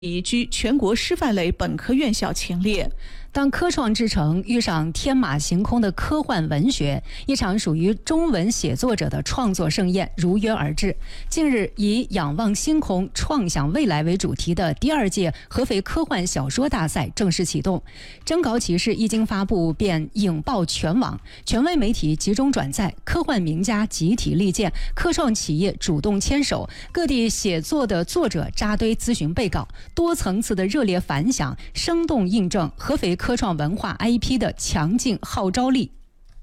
已居全国师范类本科院校前列。 当科创之城遇上天马行空的科幻文学，一场属于中文写作者的创作盛宴如约而至。近日，以仰望星空，创想未来为主题的第2届合肥科幻小说大赛正式启动。征稿启事一经发布便引爆全网，权威媒体集中转载，科幻名家集体力荐，科创企业主动牵手，各地写作的作者扎堆咨询备稿，多层次的热烈反响，生动印证合肥科创文化 IP 的强劲号召力。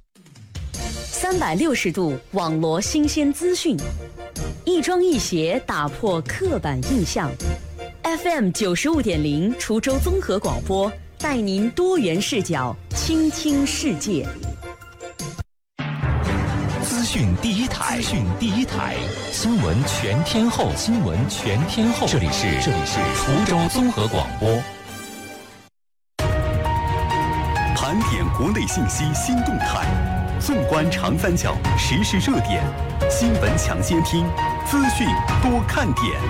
360度网罗新鲜资讯，一庄一谐打破刻板印象。FM 95.0滁州综合广播，带您多元视角倾听世界。 资讯第一台，新闻全天候，这里是滁州综合广播。 盘点国内信息新动态，纵观长三角时事热点，新闻抢先听，资讯多看点。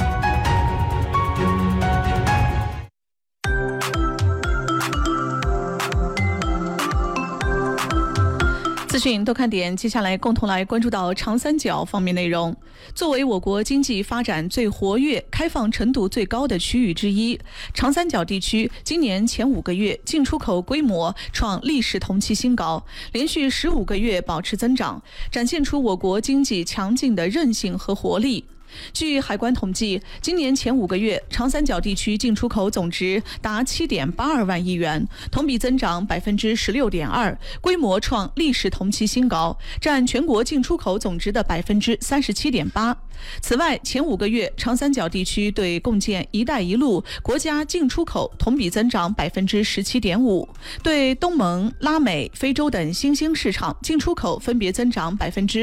资讯多看点，接下来共同来关注到长三角方面内容。作为我国经济发展最活跃、开放程度最高的区域之一，长三角地区今年前5个月进出口规模创历史同期新高，连续15个月保持增长，展现出我国经济强劲的韧性和活力。据海关统计，今年前5个月，长三角地区进出口总值达7.82万亿元，同比增长16.2%，规模创历史同期新高，占全国进出口总值的37.8%。此外，前5个月，长三角地区对共建“一带一路”国家进出口同比增长17.5%，对东盟、拉美、非洲等新兴市场进出口分别增长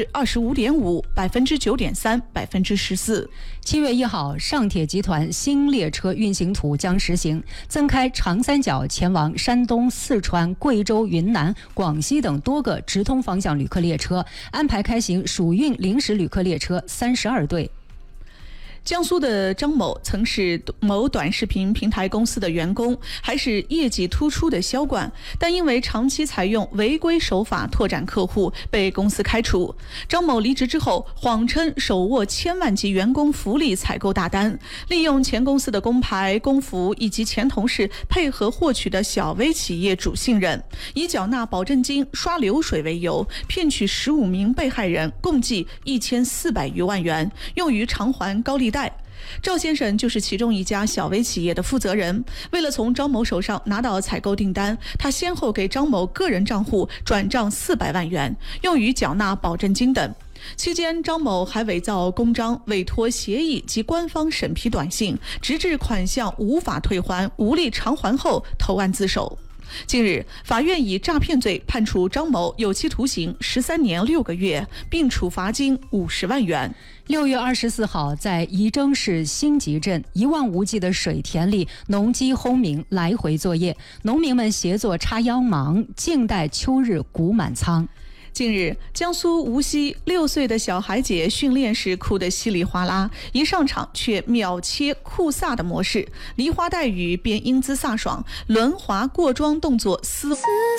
25.5%、9.3%、14%。 7月1号，上铁集团新列车运行图将实行，增开长三角前往山东、四川、贵州、云南、广西等多个直通方向旅客列车，安排开行暑运临时旅客列车32对。 江苏的张某曾是某短视频平台公司的员工，还是业绩突出的销冠，但因为长期采用违规手法拓展客户，被公司开除。张某离职之后，谎称手握千万级员工福利采购大单，利用前公司的工牌、工服以及前同事配合获取的小微企业主信任，以缴纳保证金、刷流水为由，骗取15名被害人共计1400余万元，用于偿还高利贷。赵先生就是其中一家小微企业的负责人，为了从张某手上拿到采购订单，他先后给张某个人账户转账400万元，用于缴纳保证金等。期间，张某还伪造公章、委托协议及官方审批短信，直至款项无法退还、无力偿还后投案自首。近日，法院以诈骗罪判处张某有期徒刑13年6个月，并处罚金50万元。 6月24号，在仪征市新集镇一望无际的水田里，农机轰鸣来回作业，农民们协作插秧忙，静待秋日谷满仓。 近日，江苏无锡6岁的小孩姐训练时哭得稀里哗啦，一上场却秒切酷飒的模式，梨花带雨变英姿飒爽，轮滑过桩动作丝